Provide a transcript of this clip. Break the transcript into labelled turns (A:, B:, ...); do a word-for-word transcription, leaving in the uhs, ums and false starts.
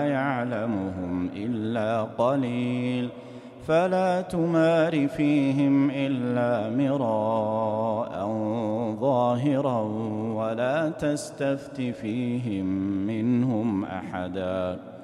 A: يعلمهم إلا قليل فلا تمار فيهم إلا مراء ظاهرا ولا تستفت فيهم منهم أحدا